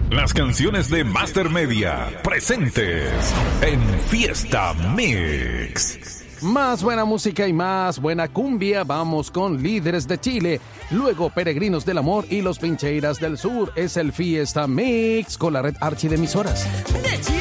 Las canciones de Master Media, presentes en Fiesta Mix. Más buena música y más buena cumbia. Vamos con Líderes de Chile, luego Peregrinos del Amor y Los Pincheiras del Sur. Es el Fiesta Mix con la red Archi de emisoras.